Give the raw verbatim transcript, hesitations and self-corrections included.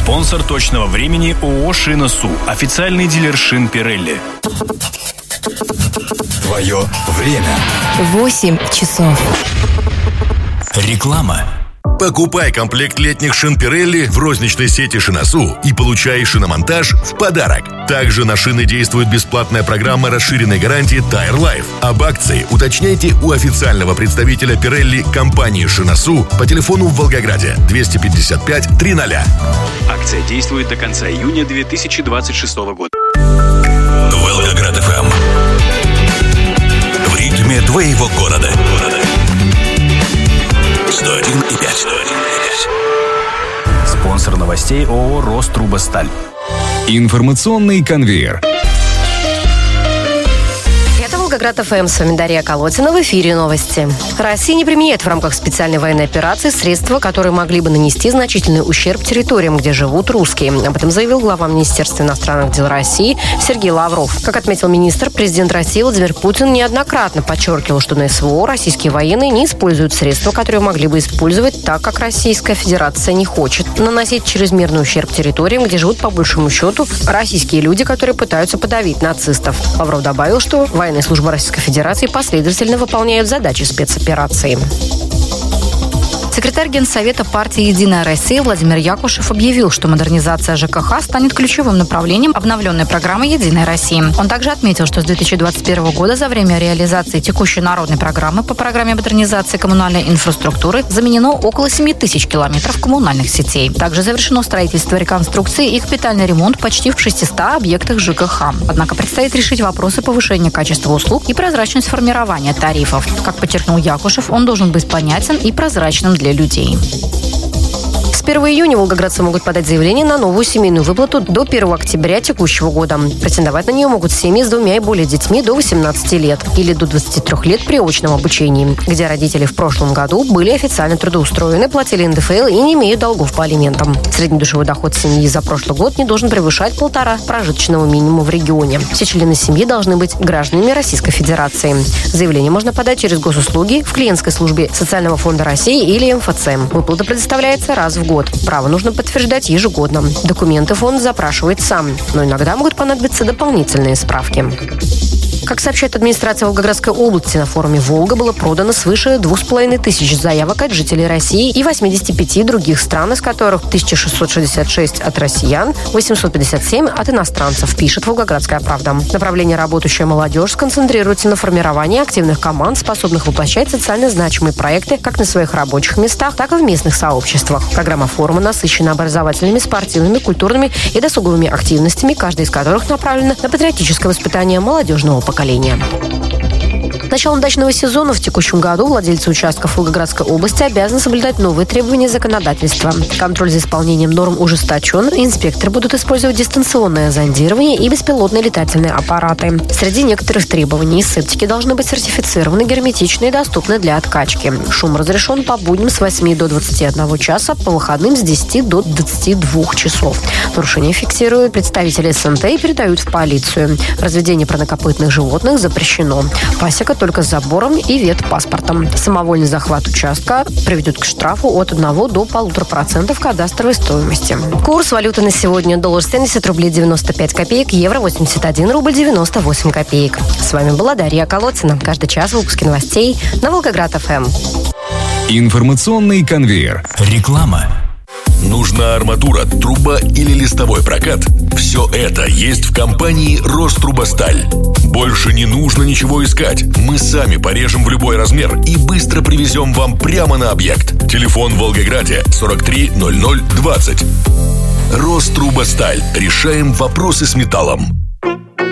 Спонсор точного времени ООО «Шина-Су». Официальный дилер шин Pirelli. Твое время. восемь часов. Реклама. Покупай комплект летних шин Pirelli в розничной сети «Шина-Су» и получай шиномонтаж в подарок. Также на шины действует бесплатная программа расширенной гарантии Tire Life. Об акции уточняйте у официального представителя Pirelli компании «Шина-Су» по телефону в Волгограде двести пятьдесят пять триста. Акция действует до конца июня две тысячи двадцать шестого года. Волгоград эф эм. В ритме твоего города. сто один и пять. Спонсор новостей ООО «Рострубосталь». Информационный конвейер. Волгоград эф эм, с вами Дарья Колотина, в эфире новости. Россия не применяет в рамках специальной военной операции средства, которые могли бы нанести значительный ущерб территориям, где живут русские. Об этом заявил глава Министерства иностранных дел России Сергей Лавров. Как отметил министр, президент России Владимир Путин неоднократно подчеркивал, что на СВО российские военные не используют средства, которые могли бы использовать, так как Российская Федерация не хочет наносить чрезмерный ущерб территориям, где живут по большему счету российские люди, которые пытаются подавить нацистов. Лавров добавил, что военные службы Российской Федерации последовательно выполняют задачи спецоперации. Секретарь Генсовета партии «Единая Россия» Владимир Якушев объявил, что модернизация ЖКХ станет ключевым направлением обновленной программы «Единая Россия». Он также отметил, что с две тысячи двадцать первого года за время реализации текущей народной программы по программе модернизации коммунальной инфраструктуры заменено около семи тысяч километров коммунальных сетей. Также завершено строительство, реконструкции и капитальный ремонт почти в шестистах объектах ЖКХ. Однако предстоит решить вопросы повышения качества услуг и прозрачность формирования тарифов. Как подчеркнул Якушев, он должен быть понятен и прозрачным для людей. С первого июня волгоградцы могут подать заявление на новую семейную выплату до первого октября текущего года. Претендовать на нее могут семьи с двумя и более детьми до восемнадцати лет или до двадцати трёх лет при очном обучении, где родители в прошлом году были официально трудоустроены, платили эн дэ эф эл и не имеют долгов по алиментам. Средний душевой доход семьи за прошлый год не должен превышать полтора прожиточного минимума в регионе. Все члены семьи должны быть гражданами Российской Федерации. Заявление можно подать через госуслуги в клиентской службе Социального фонда России или эм эф цэ. Выплата предоставляется раз в год. Право нужно подтверждать ежегодно. Документы фонд запрашивает сам, но иногда могут понадобиться дополнительные справки. Как сообщает администрация Волгоградской области, на форуме «Волга» было продано свыше двух с половиной тысяч заявок от жителей России и восьмидесяти пяти других стран, из которых тысяча шестьсот шестьдесят шесть от россиян, восемьсот пятьдесят семь от иностранцев, пишет «Волгоградская правда». Направление «Работающая молодежь» сконцентрируется на формировании активных команд, способных воплощать социально значимые проекты как на своих рабочих местах, так и в местных сообществах. Программа форума насыщена образовательными, спортивными, культурными и досуговыми активностями, каждая из которых направлена на патриотическое воспитание молодежного поколения. поколения. С началом дачного сезона в текущем году владельцы участков Волгоградской области обязаны соблюдать новые требования законодательства. Контроль за исполнением норм ужесточен. Инспекторы будут использовать дистанционное зондирование и беспилотные летательные аппараты. Среди некоторых требований септики должны быть сертифицированы, герметичны и доступны для откачки. Шум разрешен по будням с восьми до двадцати одного часа, по выходным с десяти до двадцати двух часов. Нарушения фиксируют представители эс эн тэ и передают в полицию. Разведение парнокопытных животных запрещено. Пасека только с забором и ветпаспортом. Самовольный захват участка приведет к штрафу от одного до полутора процентов кадастровой стоимости. Курс валюты на сегодня: доллар семьдесят рублей девяносто пять копеек, евро восемьдесят один рубль девяносто восемь копеек. С вами была Дарья Колотина. Каждый час выпуски новостей на Волгоград эф эм. Информационный конвейер. Реклама. Нужна арматура, труба или листовой прокат? Все это есть в компании «Рострубосталь». Больше не нужно ничего искать. Мы сами порежем в любой размер и быстро привезем вам прямо на объект. Телефон в Волгограде сорок три ноль ноль двадцать. «Рострубосталь». Решаем вопросы с металлом.